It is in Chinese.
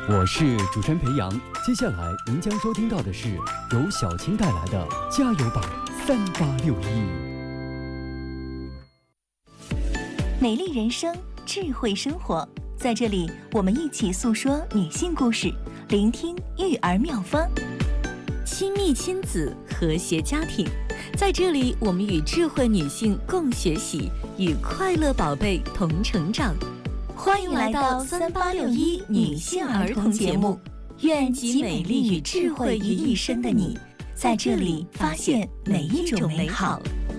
我是主持人裴阳。接下来您将收听到的是由小青带来的加油吧3861。 美丽人生，智慧生活，在这里我们一起诉说女性故事，聆听育儿妙方。 亲密亲子，和谐家庭，在这里我们与智慧女性共学习，与快乐宝贝同成长。 欢迎来到3861女性儿童节目，愿集美丽与智慧于一身的你，在这里发现每一种美好。